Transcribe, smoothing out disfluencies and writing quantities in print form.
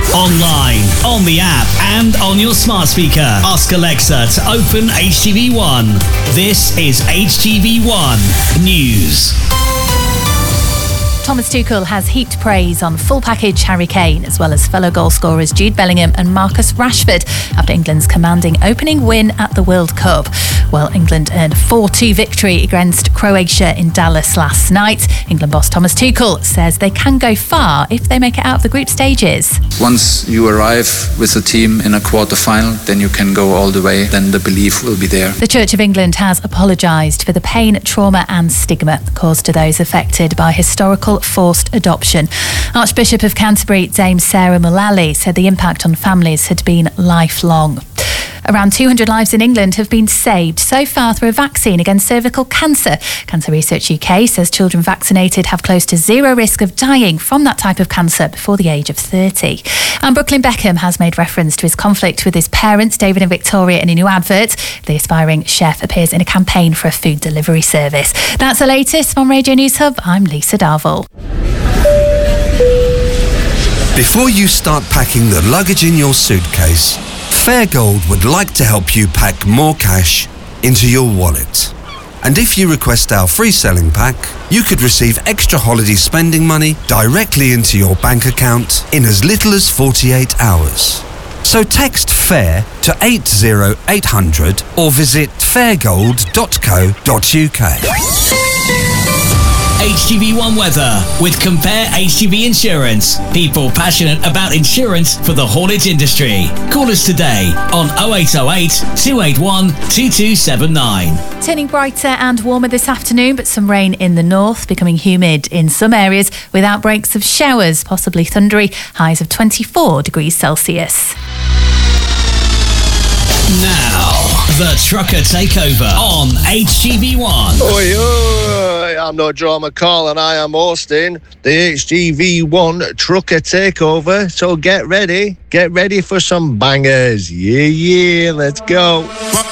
Online, on the app, and on your smart speaker. Ask Alexa to open HTV1. This is HTV1 News. Thomas Tuchel has heaped praise on full package Harry Kane, as well as fellow goal scorers Jude Bellingham and Marcus Rashford, after England's commanding opening win at the World Cup. Well, England earned a 4-2 victory against Croatia in Dallas last night. England boss Thomas Tuchel says they can go far if they make it out of the group stages. Once you arrive with the team in a quarter-final, then you can go all the way. Then the belief will be there. The Church of England has apologised for the pain, trauma and stigma caused to those affected by historical forced adoption. Archbishop of Canterbury, Dame Sarah Mullally, said the impact on families had been lifelong. Around 200 lives in England have been saved so far through a vaccine against cervical cancer. Cancer Research UK says children vaccinated have close to zero risk of dying from that type of cancer before the age of 30. And Brooklyn Beckham has made reference to his conflict with his parents, David and Victoria, in a new advert. The aspiring chef appears in a campaign for a food delivery service. That's the latest from Radio News Hub. I'm Lisa Darville. Before you start packing the luggage in your suitcase, Fairgold would like to help you pack more cash into your wallet. And if you request our free selling pack, you could receive extra holiday spending money directly into your bank account in as little as 48 hours. So text FAIR to 80800 or visit fairgold.co.uk. HTV1 weather with Compare HTV Insurance. People passionate about insurance for the haulage industry. Call us today on 0808 281 2279. Turning brighter and warmer this afternoon, but some rain in the north, becoming humid in some areas with outbreaks of showers, possibly thundery, highs of 24 degrees Celsius. Now, the Trucker Takeover on HTV1. Oi, oi, I'm not Joe McCall and I am hosting the HTV1 Trucker Takeover. So get ready for some bangers. Yeah, let's go.